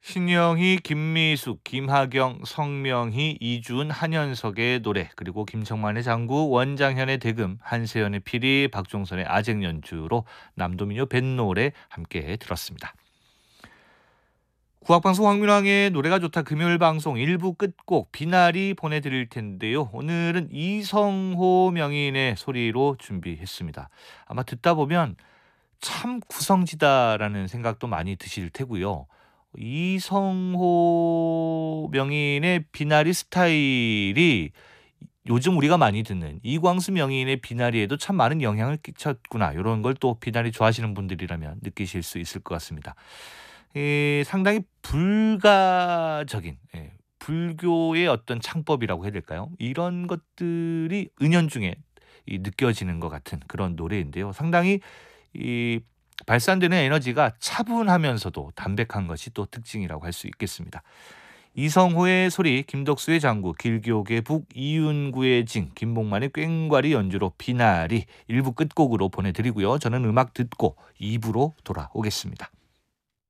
신영희, 김미숙, 김하경, 성명희, 이준, 한현석의 노래, 그리고 김청만의 장구, 원장현의 대금, 한세연의 피리, 박종선의 아쟁 연주로 남도민요 뱃노래 함께 들었습니다. 국악방송 황민왕의 노래가 좋다 금요일 방송 1부 끝곡 비나리 보내드릴 텐데요. 오늘은 이성호 명인의 소리로 준비했습니다. 아마 듣다 보면 참 구성지다라는 생각도 많이 드실 테고요. 이성호 명인의 비나리 스타일이 요즘 우리가 많이 듣는 이광수 명인의 비나리에도 참 많은 영향을 끼쳤구나. 이런 걸 또 비나리 좋아하시는 분들이라면 느끼실 수 있을 것 같습니다. 상당히 불가적인, 불교의 어떤 창법이라고 해야 될까요? 이런 것들이 은연중에 느껴지는 것 같은 그런 노래인데요. 상당히 이 발산되는 에너지가 차분하면서도 담백한 것이 또 특징이라고 할 수 있겠습니다. 이성호의 소리, 김덕수의 장구, 길기옥의 북, 이윤구의 징, 김복만의 꽹과리 연주로 비나리 1부 끝곡으로 보내드리고요. 저는 음악 듣고 2부로 돌아오겠습니다.